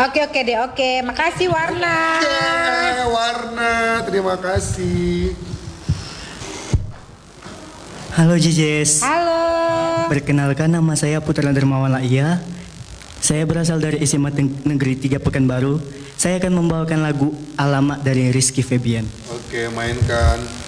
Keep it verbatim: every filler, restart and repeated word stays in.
Oke oke deh, oke. Makasih Warna. Oke, Warna, terima kasih. Halo Jejes. Halo. Perkenalkan, nama saya Putra Dermawan Laia. Saya berasal dari S M A Negeri tiga Pekanbaru. Saya akan membawakan lagu Alamat dari Rizky Febian. Oke, mainkan.